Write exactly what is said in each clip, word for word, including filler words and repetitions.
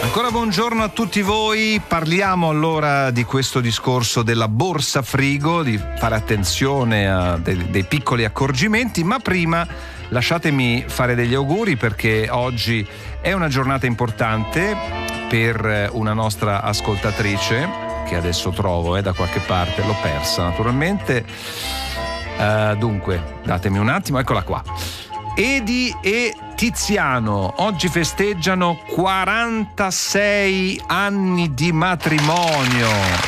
Ancora buongiorno a tutti voi. Parliamo allora di questo discorso della borsa frigo, di fare attenzione a dei, dei piccoli accorgimenti, ma prima lasciatemi fare degli auguri perché oggi è una giornata importante per una nostra ascoltatrice che adesso trovo eh, da qualche parte, l'ho persa naturalmente. Uh, dunque, datemi un attimo, eccola qua. Edi e Tiziano oggi festeggiano quarantasei anni di matrimonio.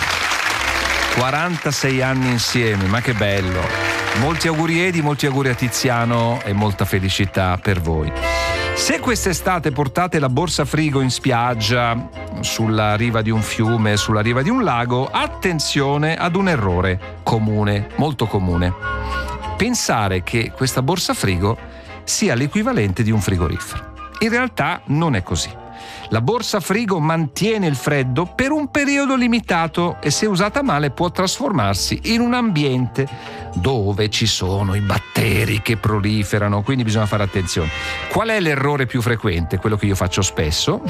quarantasei anni insieme, ma che bello. Molti auguri Edi, molti auguri a Tiziano e molta felicità per voi. Se quest'estate portate la borsa frigo in spiaggia, sulla riva di un fiume, sulla riva di un lago, attenzione ad un errore comune, molto comune. Pensare che questa borsa frigo sia l'equivalente di un frigorifero. In realtà non è così. La borsa frigo mantiene il freddo per un periodo limitato e se usata male può trasformarsi in un ambiente dove ci sono i batteri che proliferano, quindi bisogna fare attenzione. Qual è l'errore più frequente? Quello che io faccio spesso: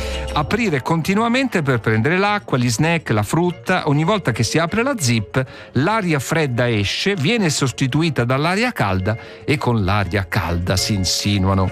aprire continuamente per prendere l'acqua, gli snack, la frutta. Ogni volta che si apre la zip, l'aria fredda esce, viene sostituita dall'aria calda e con l'aria calda si insinuano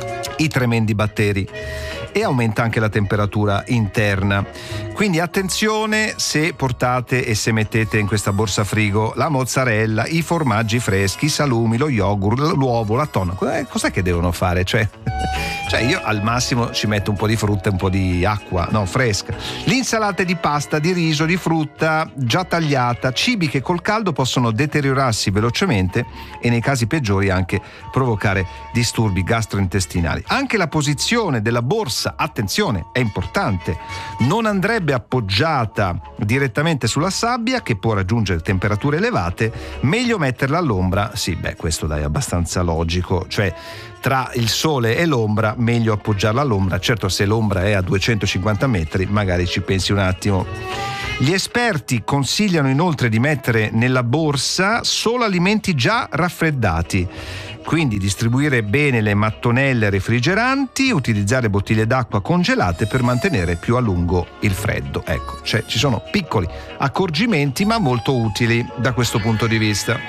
i tremendi batteri e aumenta anche la temperatura interna. Quindi attenzione se portate e se mettete in questa borsa frigo la mozzarella, i formaggi freschi, i salumi, lo yogurt, l'uovo, la tonno. Cos'è che devono fare? Cioè, cioè io al massimo ci metto un po' di frutta e un po' di acqua, no, fresca. L'insalata di pasta, di riso, di frutta già tagliata, cibi che col caldo possono deteriorarsi velocemente e nei casi peggiori anche provocare disturbi gastrointestinali. Anche la posizione della borsa, attenzione, è importante. Non andrebbe appoggiata direttamente sulla sabbia che può raggiungere temperature elevate, meglio metterla all'ombra. Sì, beh, questo dai è abbastanza logico, cioè tra il sole e l'ombra meglio appoggiarla all'ombra. Certo, se l'ombra è a duecentocinquanta metri magari ci pensi un attimo. Gli esperti consigliano inoltre di mettere nella borsa solo alimenti già raffreddati. Quindi distribuire bene le mattonelle refrigeranti, utilizzare bottiglie d'acqua congelate per mantenere più a lungo il freddo. Ecco, cioè ci sono piccoli accorgimenti ma molto utili da questo punto di vista.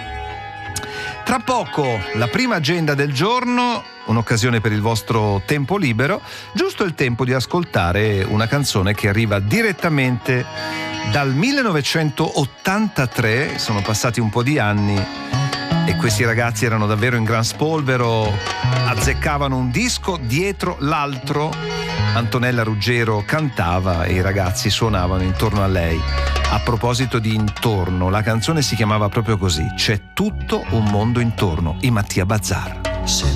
Tra poco la prima agenda del giorno, un'occasione per il vostro tempo libero, giusto il tempo di ascoltare una canzone che arriva direttamente dal millenovecentottantatré, sono passati un po' di anni e questi ragazzi erano davvero in gran spolvero, azzeccavano un disco dietro l'altro. Antonella Ruggero cantava e i ragazzi suonavano intorno a lei. A proposito di intorno, la canzone si chiamava proprio così: C'è tutto un mondo intorno, i Mattia Bazar. Se